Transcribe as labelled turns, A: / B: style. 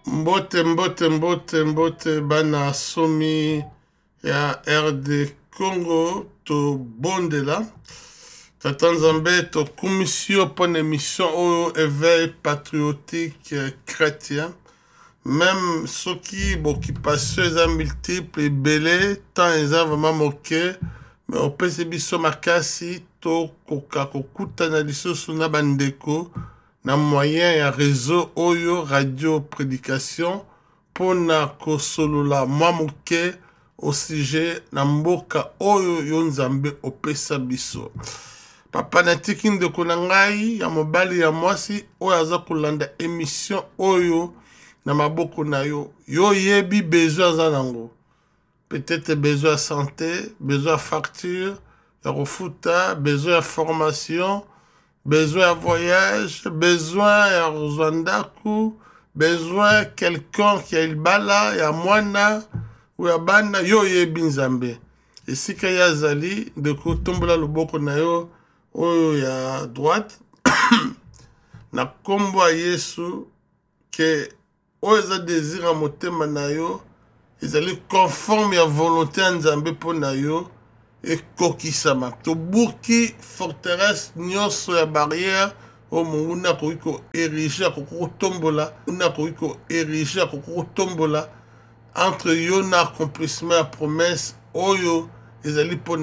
A: Mbote bana somi ya RD Congo to bondela tata nzambe to commission pour une émission au éveil patriotique chrétien même ceux qui occupation eza multiple ebele tant eza vraiment moke mais opesi biso makasi to koka kokutana lisusu na bandeko na moyen ya réseau oyo radio prédication pona kosolola mwa moke au sujet na mboka oyo yo nzambe opesa biso papa natiki ndeko na ngai ya mobali ya mwasi oyo aza kolanda émission oyo na maboko na yo yo yebi besoin aza nango peut-être besoin ya santé besoin ya facture ya kofuta besoin ya formation besoin à voyage, besoin à Rwanda, besoin quelqu'un qui a il bala, ya mwana, ou ya bana, yo ye binzambe. Et si kaya zali, de ko tombola loboko na yo, oyo ya droite, na kombo a Yesu, que oyo za désir a motema na yo, ezali conforme ya volonté ya nzambe po na yo, et kokisama to buki forteresse nyonso ya barrière o munguna ko ériger ko tombola una ko ériger ko tombola entre yo na accomplissement ya promesse oyo ezali po